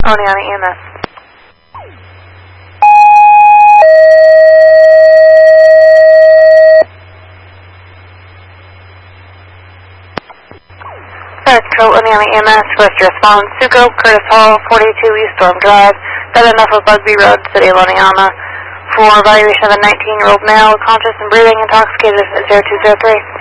Oneonta EMS. Control, Oneonta EMS, first response, Suco, Curtis Hall, 42 East Storm Drive, bad enough of Bugsby Road, City of Oneonta, for evaluation of a 19-year-old male, conscious and breathing, intoxicated at 0203.